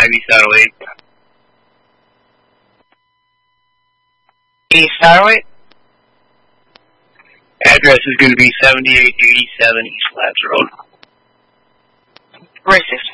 Ivy Satellite. East Satellite? Address is going to be 7887 East Labs Road. Racist.